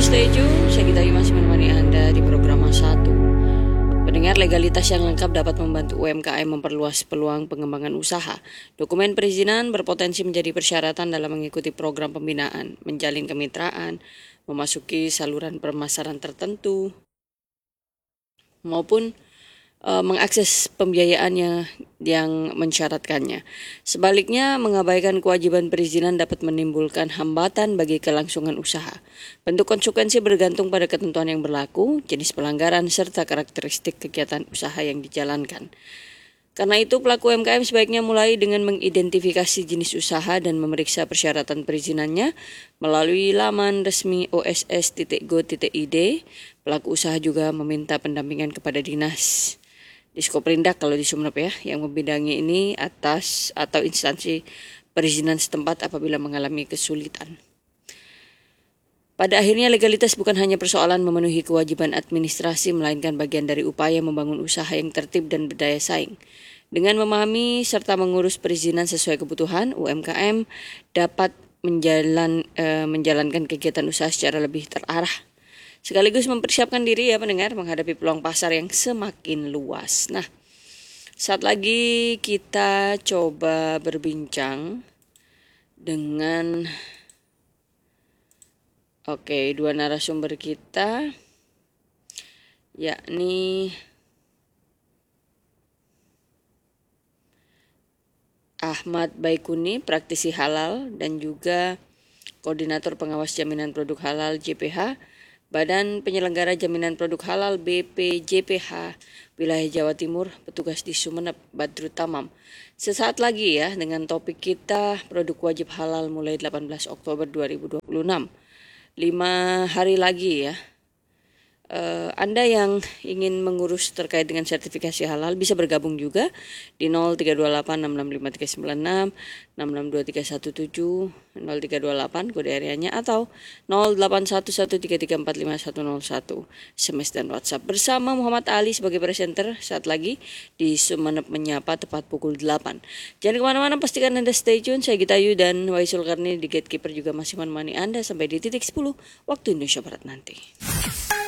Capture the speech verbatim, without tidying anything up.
stay tune. Saya Gita Yu masih menemani Anda di program satu. Pendengar, legalitas yang lengkap dapat membantu U M K M memperluas peluang pengembangan usaha. Dokumen perizinan berpotensi menjadi persyaratan dalam mengikuti program pembinaan, menjalin kemitraan, memasuki saluran pemasaran tertentu, maupun e, mengakses pembiayaannya yang mensyaratkannya. Sebaliknya, mengabaikan kewajiban perizinan dapat menimbulkan hambatan bagi kelangsungan usaha. Bentuk konsekuensi bergantung pada ketentuan yang berlaku, jenis pelanggaran, serta karakteristik kegiatan usaha yang dijalankan. Karena itu, pelaku U M K M sebaiknya mulai dengan mengidentifikasi jenis usaha dan memeriksa persyaratan perizinannya melalui laman resmi o s s titik go titik i d. Pelaku usaha juga meminta pendampingan kepada dinas Diskoperindak kalau di Sumeneb ya, yang membidangi ini atas atau instansi perizinan setempat apabila mengalami kesulitan. Pada akhirnya, legalitas bukan hanya persoalan memenuhi kewajiban administrasi, melainkan bagian dari upaya membangun usaha yang tertib dan berdaya saing. Dengan memahami serta mengurus perizinan sesuai kebutuhan, U M K M dapat menjalan, e, menjalankan kegiatan usaha secara lebih terarah, sekaligus mempersiapkan diri ya pendengar menghadapi peluang pasar yang semakin luas. Nah, saat lagi kita coba berbincang dengan Oke, dua narasumber kita, yakni Ahmad Baikuni, praktisi halal, dan juga Koordinator Pengawas Jaminan Produk Halal J P H, Badan Penyelenggara Jaminan Produk Halal B P J P H, Wilayah Jawa Timur, petugas di Sumeneb, Badrut Tamam. Sesaat lagi ya dengan topik kita produk wajib halal mulai delapan belas Oktober dua ribu dua puluh enam. Lima hari lagi ya. Uh, Anda yang ingin mengurus terkait dengan sertifikasi halal bisa bergabung juga di nol tiga dua delapan enam enam lima tiga sembilan enam, enam enam dua tiga satu tujuh, nol tiga dua delapan kode areanya atau nol delapan satu satu tiga tiga empat lima satu nol satu S M S dan WhatsApp. Bersama Muhammad Ali sebagai presenter saat lagi di Sumeneb Menyapa tepat pukul delapan. Jangan kemana-mana, pastikan Anda stay tune. Saya Gita Yu dan Waisul Karni di Gatekeeper juga masih menemani Anda sampai di titik sepuluh waktu Indonesia Barat nanti.